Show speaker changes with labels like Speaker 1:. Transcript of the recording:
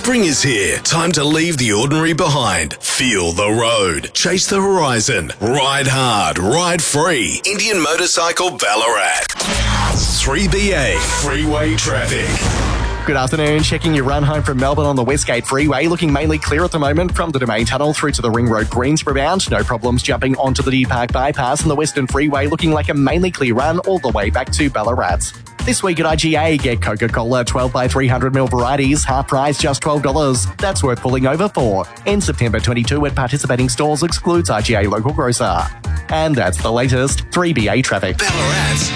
Speaker 1: Spring is here. Time to leave the ordinary behind. Feel the road. Chase the horizon. Ride hard. Ride free. Indian Motorcycle Ballarat. 3BA Freeway Traffic.
Speaker 2: Good afternoon. Checking your run home from Melbourne on the Westgate Freeway. Looking mainly clear at the moment from the Domain Tunnel through to the Ring Road Greensboro bound. No problems jumping onto the Deer Park Bypass, and the Western Freeway looking like a mainly clear run all the way back to Ballarat. This week at IGA, get Coca-Cola 12 by 300ml varieties, half price just $12. That's worth pulling over for. In September 22 at participating stores excludes IGA local grocer. And that's the latest 3BA traffic.
Speaker 1: Ballarat's